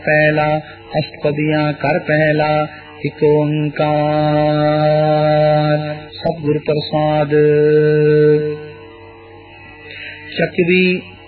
पहला अष्टपदियां कर पहला एक ओंकार सतगुरु प्रसाद। चकवी